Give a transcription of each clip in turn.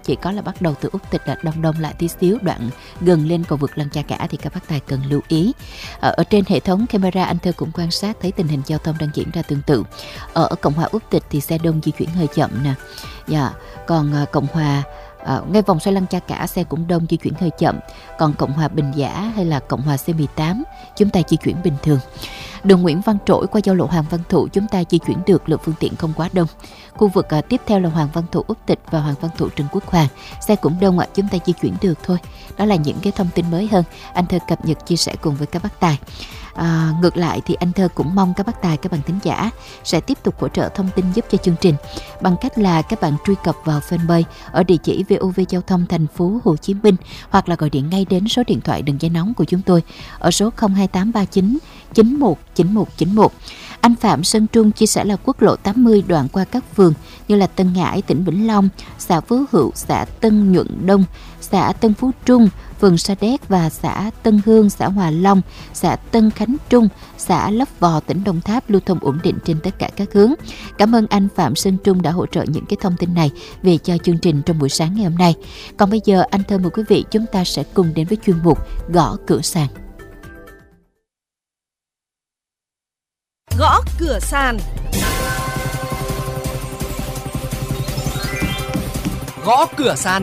chỉ có là bắt đầu từ Út Tịch là đông đông lại tí xíu, đoạn gần lên cầu vượt Lăng Cha Cả thì các bác tài cần lưu ý. Ở trên hệ thống camera anh Thơ cũng quan sát thấy tình hình giao thông đang diễn ra tương tự. Ở Cộng hòa Út Tịch thì xe đông di chuyển hơi chậm nè. Còn Cộng hòa ngay vòng xoay Lăng Cha Cả xe cũng đông, di chuyển hơi chậm. Còn Cộng hòa Bình Giả hay là Cộng hòa C18 chúng ta di chuyển bình thường. Đường Nguyễn Văn Trỗi qua giao lộ Hoàng Văn Thụ chúng ta di chuyển được, lượng phương tiện không quá đông. Khu vực tiếp theo là Hoàng Văn Thụ Út Tịch và Hoàng Văn Thụ Trần Quốc Hoàng, xe cũng đông chúng ta di chuyển được thôi. Đó là những cái thông tin mới hơn anh Thơ cập nhật chia sẻ cùng với các bác tài. Ngược lại thì anh Thơ cũng mong các bác tài, các bạn thính giả sẽ tiếp tục hỗ trợ thông tin giúp cho chương trình bằng cách là các bạn truy cập vào fanpage ở địa chỉ VOV Giao thông Thành phố Hồ Chí Minh, hoặc là gọi điện ngay đến số điện thoại đường dây nóng của chúng tôi ở số 02839 919191. Anh Phạm Sơn Trung chia sẻ là quốc lộ 80 đoạn qua các phường như là Tân Ngãi, tỉnh Vĩnh Long, xã Phú Hữu, xã Tân Nhuận Đông, xã Tân Phú Trung, phường Sa Đéc và xã Tân Hương, xã Hòa Long, xã Tân Khánh Trung, xã Lấp Vò, tỉnh Đồng Tháp lưu thông ổn định trên tất cả các hướng. Cảm ơn anh Phạm Sơn Trung đã hỗ trợ những cái thông tin này về cho chương trình trong buổi sáng ngày hôm nay. Còn bây giờ anh Thơ mời quý vị chúng ta sẽ cùng đến với chuyên mục Gõ Cửa Sàn. Gõ cửa sàn. Gõ cửa sàn.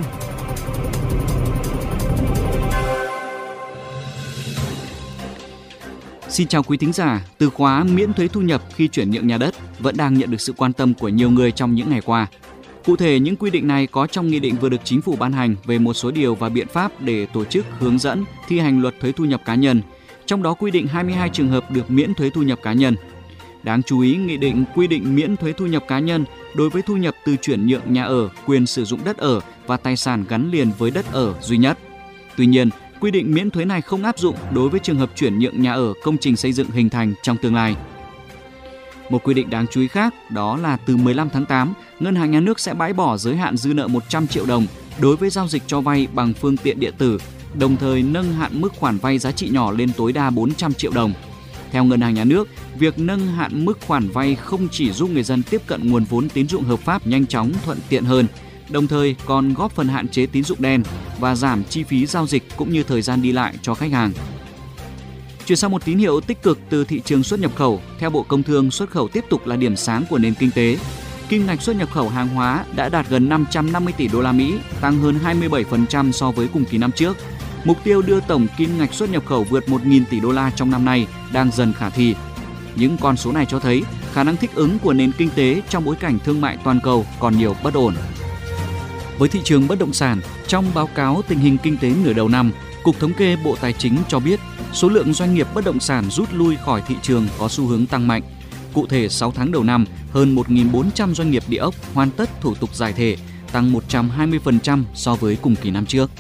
Xin chào quý thính giả, từ khóa miễn thuế thu nhập khi chuyển nhượng nhà đất vẫn đang nhận được sự quan tâm của nhiều người trong những ngày qua. Cụ thể, những quy định này có trong nghị định vừa được Chính phủ ban hành về một số điều và biện pháp để tổ chức, hướng dẫn, thi hành luật thuế thu nhập cá nhân. Trong đó quy định 22 trường hợp được miễn thuế thu nhập cá nhân. Đáng chú ý, nghị định quy định miễn thuế thu nhập cá nhân đối với thu nhập từ chuyển nhượng nhà ở, quyền sử dụng đất ở và tài sản gắn liền với đất ở duy nhất. Tuy nhiên, quy định miễn thuế này không áp dụng đối với trường hợp chuyển nhượng nhà ở, công trình xây dựng hình thành trong tương lai. Một quy định đáng chú ý khác đó là từ 15 tháng 8, Ngân hàng Nhà nước sẽ bãi bỏ giới hạn dư nợ 100 triệu đồng đối với giao dịch cho vay bằng phương tiện điện tử, đồng thời nâng hạn mức khoản vay giá trị nhỏ lên tối đa 400 triệu đồng. Theo Ngân hàng Nhà nước, việc nâng hạn mức khoản vay không chỉ giúp người dân tiếp cận nguồn vốn tín dụng hợp pháp nhanh chóng, thuận tiện hơn, đồng thời còn góp phần hạn chế tín dụng đen và giảm chi phí giao dịch cũng như thời gian đi lại cho khách hàng. Chuyển sang một tín hiệu tích cực từ thị trường xuất nhập khẩu, theo Bộ Công Thương, xuất khẩu tiếp tục là điểm sáng của nền kinh tế. Kim ngạch xuất nhập khẩu hàng hóa đã đạt gần 550 tỷ đô la Mỹ, tăng hơn 27% so với cùng kỳ năm trước. Mục tiêu đưa tổng kim ngạch xuất nhập khẩu vượt 1.000 tỷ đô la trong năm nay đang dần khả thi. Những con số này cho thấy khả năng thích ứng của nền kinh tế trong bối cảnh thương mại toàn cầu còn nhiều bất ổn. Với thị trường bất động sản, trong báo cáo tình hình kinh tế nửa đầu năm, Cục Thống kê Bộ Tài chính cho biết số lượng doanh nghiệp bất động sản rút lui khỏi thị trường có xu hướng tăng mạnh. Cụ thể, 6 tháng đầu năm, hơn 1.400 doanh nghiệp địa ốc hoàn tất thủ tục giải thể, tăng 120% so với cùng kỳ năm trước.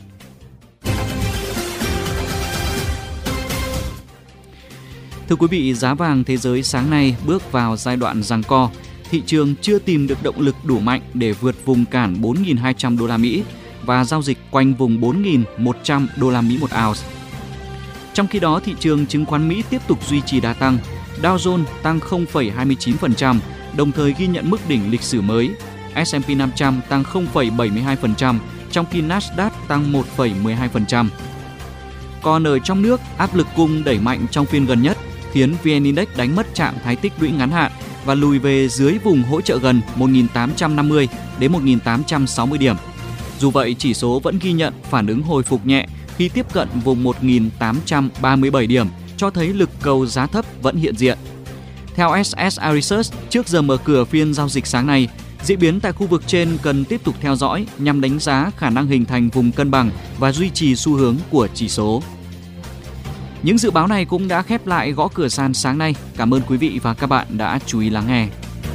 Thưa quý vị, giá vàng thế giới sáng nay bước vào giai đoạn giằng co. Thị trường chưa tìm được động lực đủ mạnh để vượt vùng cản 4.200 đô la Mỹ và giao dịch quanh vùng 4.100 đô la Mỹ một ounce. Trong khi đó, thị trường chứng khoán Mỹ tiếp tục duy trì đà tăng. Dow Jones tăng 0,29%, đồng thời ghi nhận mức đỉnh lịch sử mới. S&P 500 tăng 0,72%, trong khi Nasdaq tăng 1,12%. Còn ở trong nước, áp lực cung đẩy mạnh trong phiên gần nhất khiến VN Index đánh mất trạng thái tích lũy ngắn hạn và lùi về dưới vùng hỗ trợ gần 1.850 đến 1.860 điểm. Dù vậy, chỉ số vẫn ghi nhận phản ứng hồi phục nhẹ khi tiếp cận vùng 1.837 điểm, cho thấy lực cầu giá thấp vẫn hiện diện. Theo SSI Research, trước giờ mở cửa phiên giao dịch sáng nay, diễn biến tại khu vực trên cần tiếp tục theo dõi nhằm đánh giá khả năng hình thành vùng cân bằng và duy trì xu hướng của chỉ số. Những dự báo này cũng đã khép lại gõ cửa sàn sáng nay. Cảm ơn quý vị và các bạn đã chú ý lắng nghe.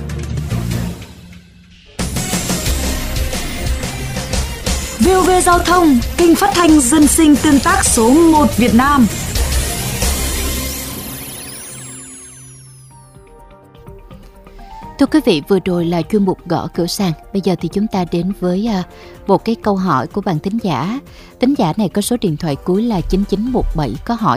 VOV Giao thông, kênh phát thanh dân sinh tương tác số 1 Việt Nam. Thưa quý vị, vừa rồi là chuyên mục Gõ Cửa Sàn. Bây giờ thì chúng ta đến với một cái câu hỏi của bạn thính giả. Thính giả này có số điện thoại cuối là 9917, có hỏi